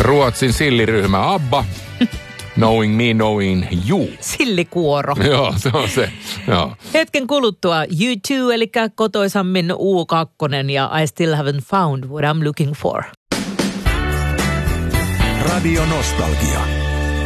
Ruotsin silliryhmä ABBA. Knowing me, knowing you. Sillikuoro. Joo, se on se. Joo. Hetken kuluttua U2, eli kotoisammin U2 ja I Still Haven't Found What I'm Looking For. Radio Nostalgia.